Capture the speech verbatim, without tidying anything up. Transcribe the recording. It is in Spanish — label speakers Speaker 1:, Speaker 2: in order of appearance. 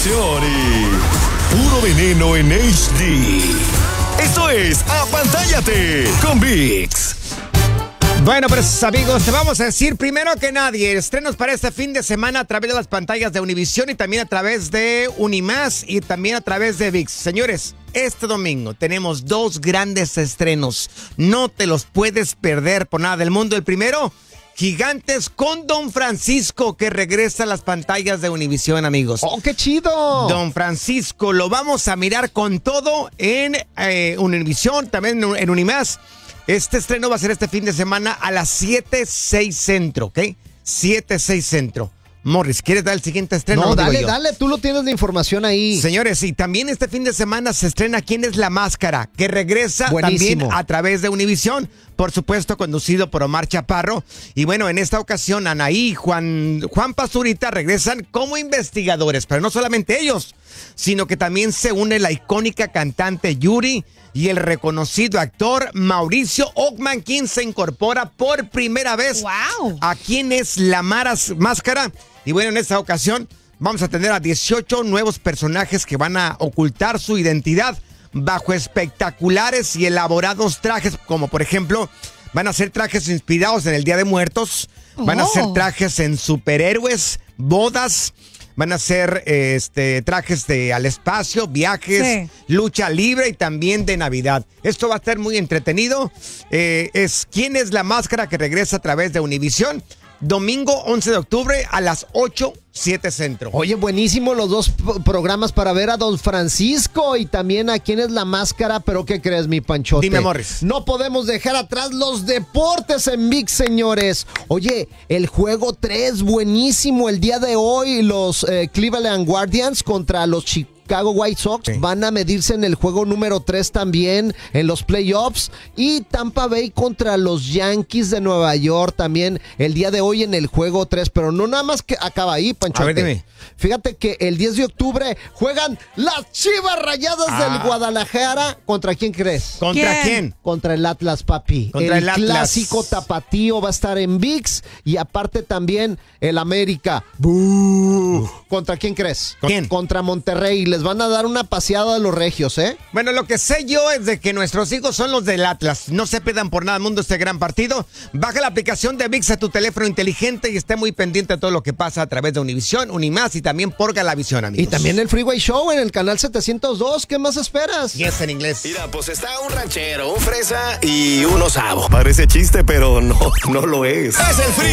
Speaker 1: acción y puro veneno en H D. Esto es Apantállate con ViX.
Speaker 2: Bueno, pues amigos, te vamos a decir primero que nadie, estrenos para este fin de semana a través de las pantallas de Univisión y también a través de Unimás y también a través de ViX. Señores, este domingo tenemos dos grandes estrenos, no te los puedes perder por nada del mundo. El primero, Gigantes con Don Francisco, que regresa a las pantallas de Univisión, amigos.
Speaker 3: ¡Oh, qué chido!
Speaker 2: Don Francisco, lo vamos a mirar con todo en eh, Univisión, también en Unimás. Este estreno va a ser este fin de semana a las siete, seis centro, ¿ok? siete, seis centro. Morris, ¿quieres dar el siguiente estreno?
Speaker 3: No, dale,
Speaker 2: yo?
Speaker 3: dale, tú lo tienes la información ahí.
Speaker 2: Señores, y también este fin de semana se estrena ¿Quién es la Máscara? Que regresa
Speaker 3: Buenísimo.
Speaker 2: También a través de Univisión, por supuesto conducido por Omar Chaparro. Y bueno, en esta ocasión Anaí y Juan, Juan Pazurita regresan como investigadores, pero no solamente ellos, sino que también se une la icónica cantante Yuri y el reconocido actor Mauricio Ockman, quien se incorpora por primera vez
Speaker 4: wow.
Speaker 2: a ¿Quién es la Maras Máscara? Y bueno, en esta ocasión vamos a tener a dieciocho nuevos personajes que van a ocultar su identidad bajo espectaculares y elaborados trajes, como por ejemplo, van a ser trajes inspirados en el Día de Muertos, oh. van a ser trajes en superhéroes, bodas, van a ser este, trajes de al espacio, viajes, sí. lucha libre y también de Navidad. Esto va a estar muy entretenido. Eh, es ¿Quién es la Máscara? Que regresa a través de Univisión. Domingo once de octubre a las ocho, siete centro.
Speaker 3: Oye, buenísimo los dos p- programas para ver a Don Francisco y también a ¿Quién es la Máscara? Pero ¿qué crees, mi Panchote?
Speaker 2: Dime, Morris.
Speaker 3: No podemos dejar atrás los deportes en ViX, señores. Oye, el juego tres, buenísimo. El día de hoy los eh, Cleveland Guardians contra los Chicago Chicago White Sox sí. van a medirse en el juego número tres también en los playoffs, y Tampa Bay contra los Yankees de Nueva York también el día de hoy en el juego tres, pero no nada más que acaba ahí, Panchote.
Speaker 2: A ver, dime.
Speaker 3: Fíjate que el diez de octubre juegan las Chivas Rayadas ah. del Guadalajara. ¿Contra quién crees?
Speaker 2: ¿Contra quién? quién?
Speaker 3: Contra el Atlas, papi.
Speaker 2: Contra el, el Atlas.
Speaker 3: Clásico tapatío va a estar en ViX, y aparte también el América. ¡Bú! ¿Contra quién crees?
Speaker 2: ¿Quién?
Speaker 3: Contra Monterrey. Les van a dar una paseada a los regios, ¿eh?
Speaker 2: Bueno, lo que sé yo es de que nuestros hijos son los del Atlas. No se pierdan por nada mundo este gran partido. Baja la aplicación de ViX a tu teléfono inteligente y esté muy pendiente de todo lo que pasa a través de Univisión, Unimás y también por Galavisión, amigos.
Speaker 3: Y también el Freeway Show en el canal setecientos dos. ¿Qué más esperas?
Speaker 2: Y es en inglés.
Speaker 1: Mira, pues está un ranchero, un fresa y un osavo. Parece chiste, pero no, no lo es. Es el Freeway